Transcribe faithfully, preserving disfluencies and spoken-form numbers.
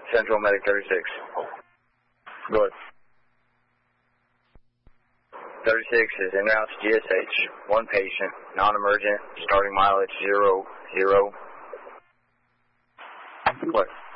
Central Medic thirty-six. Go ahead. thirty-six is en route to G S H. One patient, non-emergent, starting mileage zero, zero. What?